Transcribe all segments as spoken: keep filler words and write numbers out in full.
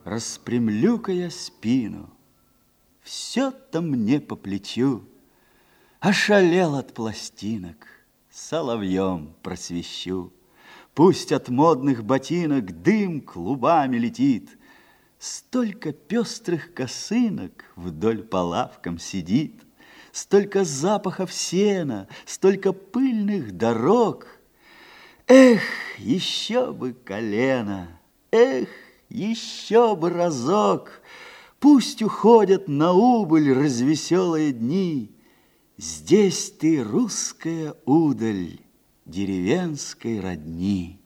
Распрямлю-ка я спину, все-то мне по плечу. Ошалел от пластинок, соловьем просвещу. Пусть от модных ботинок дым клубами летит, столько пестрых косынок вдоль по лавкам сидит, столько запахов сена, столько пыльных дорог. Эх, еще бы колено, эх, еще бы разок. Пусть уходят на убыль развеселые дни. Здесь ты русская удаль деревенской родни.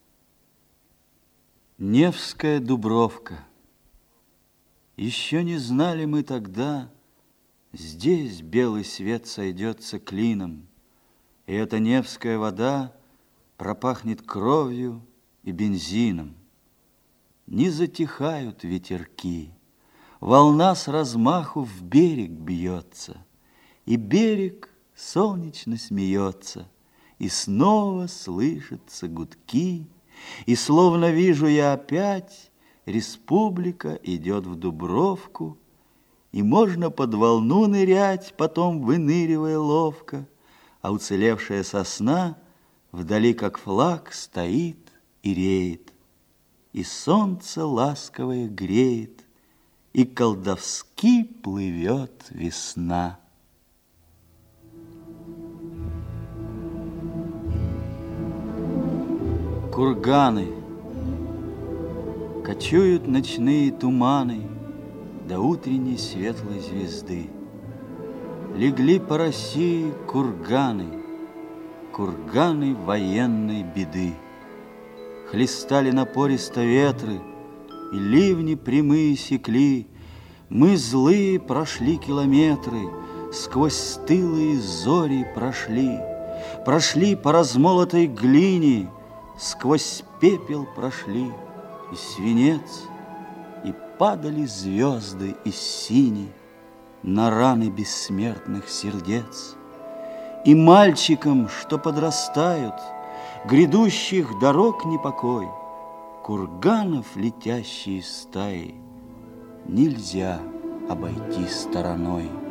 Невская Дубровка. Еще не знали мы тогда, здесь белый свет сойдется клином, и эта невская вода пропахнет кровью и бензином. Не затихают ветерки, волна с размаху в берег бьется, и берег солнечно смеется, и снова слышатся гудки, и словно вижу я опять, республика идет в Дубровку, и можно под волну нырять, потом выныривая ловко, а уцелевшая сосна вдали, как флаг, стоит и реет, и солнце ласковое греет, и колдовски плывет весна. Курганы, кочуют ночные туманы до утренней светлой звезды. Легли по России курганы, курганы военной беды. Хлестали напористо ветры, и ливни прямые секли. Мы злые прошли километры, сквозь стылые зори прошли. Прошли по размолотой глине, сквозь пепел прошли, и свинец, и падали звезды из сини на раны бессмертных сердец. И мальчикам, что подрастают, грядущих дорог непокой, курганов, летящие стаи, нельзя обойти стороной.